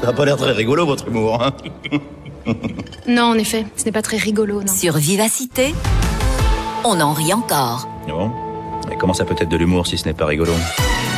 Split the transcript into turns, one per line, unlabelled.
Ça a pas l'air très rigolo, votre humour, hein.
Non, en effet, ce n'est pas très rigolo, non.
Sur Vivacité, on en rit encore.
Bon, mais comment ça peut être de l'humour si ce n'est pas rigolo?